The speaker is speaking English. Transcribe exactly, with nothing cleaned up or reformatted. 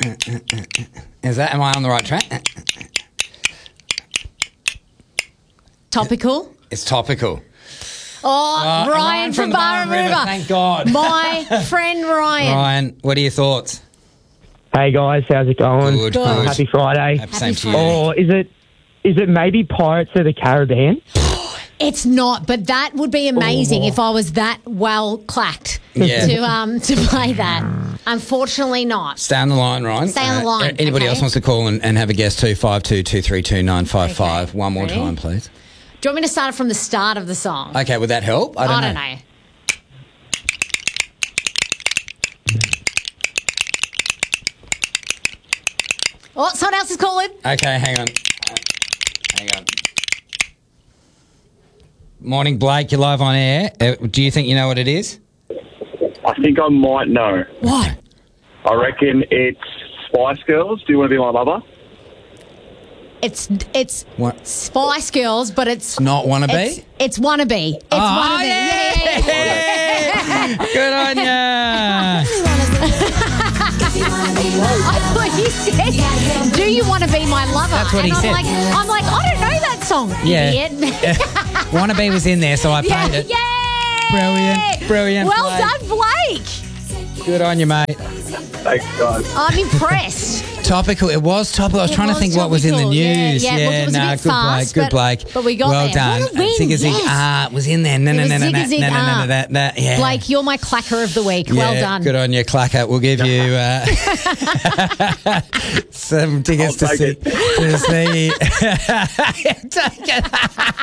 Is that, am I on the right track? Topical. It's topical. Oh, Oh, Ryan from the Barra River. Thank God. My friend Ryan. Ryan, what are your thoughts? Hey guys, how's it going? Good, Good. good. Happy Friday. Happy same to you. Friday. Or is it is it maybe Pirates of the Caribbean? It's not, but that would be amazing if I was that well clacked Yeah. to um to play that. Unfortunately, not. Stay on the line, Ryan. Stay on the line, Anybody okay. else wants to call and, and have a guess too? five two two three two nine five five. Okay. One more Ready? time, please. Do you want me to start it from the start of the song? Okay, would that help? I don't I know. don't know. Oh, someone else is calling. Okay, hang on. Hang on. Morning, Blake. You're live on air. Uh, do you think you know what it is? I think I might know. What? I reckon it's Spice Girls. Do you want to be my lover? It's it's What? Spice Girls, but it's Not wanna be? It's, it's wannabe. It's Oh, wannabe. yeah. Yeah, yeah, yeah. Good on ya. I thought you said, "Do you want to be my lover?" That's what and he I'm said. Like, I'm like, I don't know that song. Yeah. Idiot. Wannabe was in there, so I Yeah, played it. yay! Brilliant, brilliant Well play. done, Blake. Good on you, mate. Thanks, guys. I'm impressed. Topical. It was topical. I was It trying to was think what was in the topical. Yeah, news. yeah. Look, it was a nah, bit good fast, Blake. but- Good Blake. but we got well there. done. What a win, Zig a zig yes. ah was in there. No, It no, was no, no, zig no, a zig no, no, no, ah. no, that, that, yeah. Blake, you're my clacker of the week. Well Yeah, done. Good on you, Clacker. We'll give you uh, some tickets to I'll see, take to see. Take it.